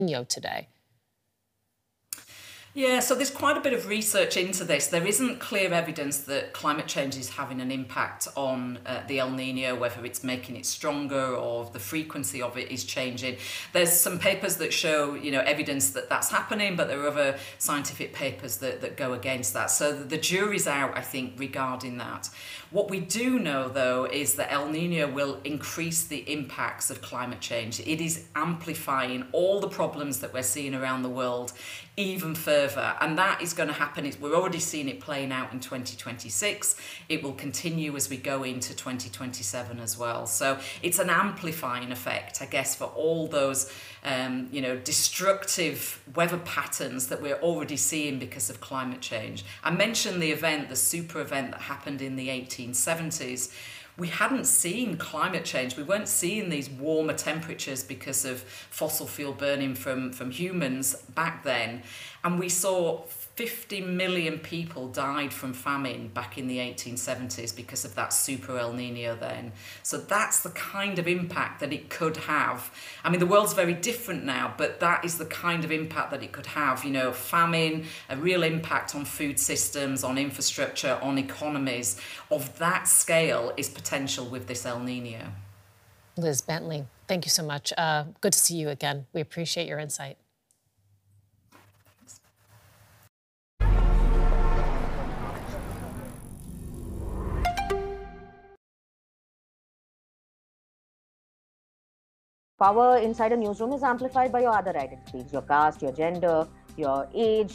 today? Yeah, so there's quite a bit of research into this. There isn't clear evidence that climate change is having an impact on the El Nino, whether it's making it stronger or the frequency of it is changing. There's some papers that show, evidence that that's happening, but there are other scientific papers that go against that. So the jury's out, I think, regarding that. What we do know, though, is that El Nino will increase the impacts of climate change. It is amplifying all the problems that we're seeing around the world even further, and that is going to happen. We're already seeing it playing out in 2026. It will continue as we go into 2027 as well. So it's an amplifying effect, I guess, for all those destructive weather patterns that we're already seeing because of climate change. I mentioned the super event that happened in the 1870s. We hadn't seen climate change. We weren't seeing these warmer temperatures because of fossil fuel burning from humans back then. And we saw 50 million people died from famine back in the 1870s because of that super El Nino then. So that's the kind of impact that it could have. I mean, the world's very different now, but that is the kind of impact that it could have. Famine, a real impact on food systems, on infrastructure, on economies of that scale is potential with this El Nino. Liz Bentley, thank you so much. Good to see you again. We appreciate your insight. Power inside a newsroom is amplified by your other identities, your caste, your gender, your age.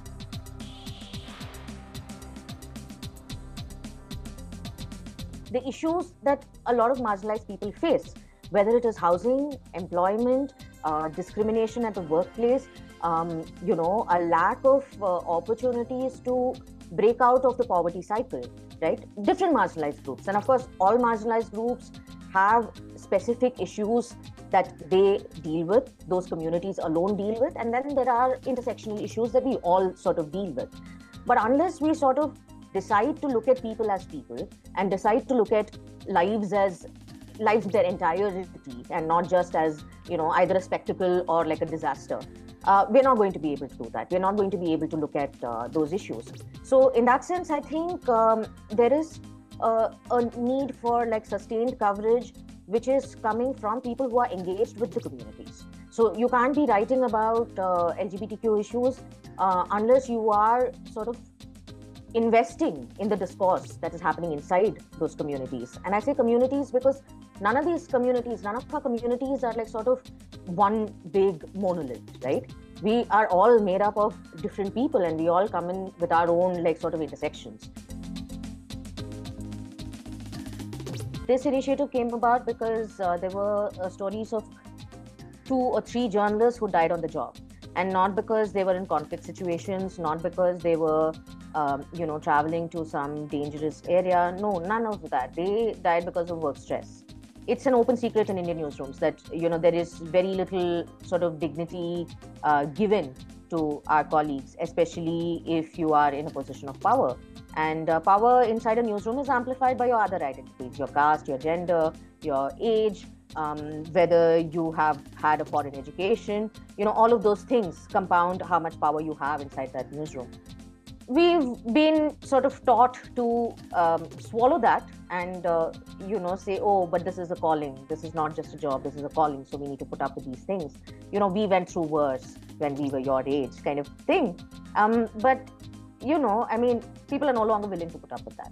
The issues that a lot of marginalized people face, whether it is housing, employment, discrimination at the workplace, a lack of opportunities to break out of the poverty cycle, right? Different marginalized groups. And of course, all marginalized groups have specific issues that they deal with, those communities alone deal with, and then there are intersectional issues that we all sort of deal with. But unless we sort of decide to look at people as people and decide to look at lives as lives their entirety and not just as, either a spectacle or like a disaster, we're not going to be able to do that. We're not going to be able to look at those issues. So in that sense, I think there is a need for like sustained coverage which is coming from people who are engaged with the communities. So you can't be writing about LGBTQ issues unless you are sort of investing in the discourse that is happening inside those communities. And I say communities because none of our communities are like sort of one big monolith, right? We are all made up of different people and we all come in with our own like sort of intersections. This initiative came about because there were stories of 2 or 3 journalists who died on the job, and not because they were in conflict situations, not because they were, traveling to some dangerous area. No, none of that. They died because of work stress. It's an open secret in Indian newsrooms that, there is very little sort of dignity given to our colleagues, especially if you are in a position of power. And power inside a newsroom is amplified by your other identities, your caste, your gender, your age, whether you have had a foreign education, all of those things compound how much power you have inside that newsroom. We've been sort of taught to swallow that and, say, oh, but this is a calling. This is not just a job. This is a calling. So we need to put up with these things. We went through worse when we were your age kind of thing. But people are no longer willing to put up with that.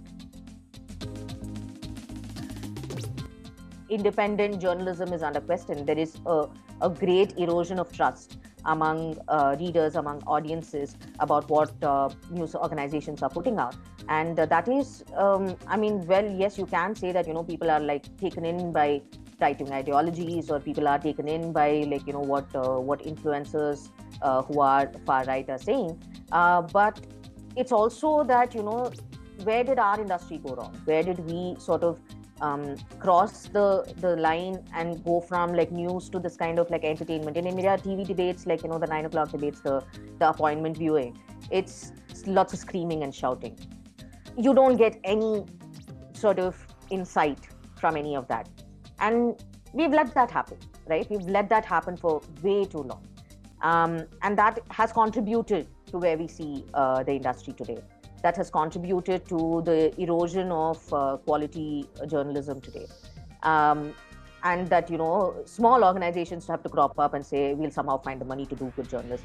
Independent journalism is under question. There is a great erosion of trust among readers, among audiences about what news organizations are putting out. And that is, yes, you can say that, people are like taken in by right-wing ideologies, or people are taken in by what influencers who are far right are saying. But it's also that, where did our industry go wrong? Where did we sort of cross the line and go from like news to this kind of like entertainment? In India, TV debates, like, the 9 o'clock debates, the appointment viewing, it's lots of screaming and shouting. You don't get any sort of insight from any of that. And we've let that happen, right? We've let that happen for way too long. And that has contributed to where we see the industry today. That has contributed to the erosion of quality journalism today. And that, small organizations have to crop up and say, we'll somehow find the money to do good journalism.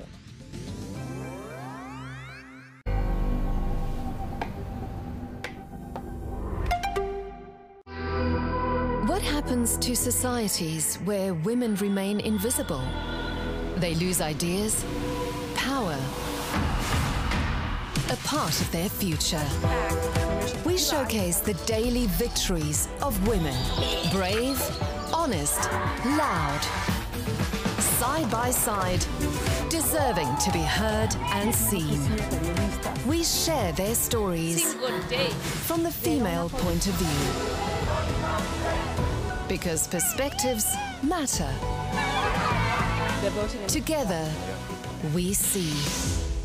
What happens to societies where women remain invisible? They lose ideas, power, a part of their future. We showcase the daily victories of women. Brave, honest, loud. Side by side, deserving to be heard and seen. We share their stories from the female point of view. Because perspectives matter. Together, we see.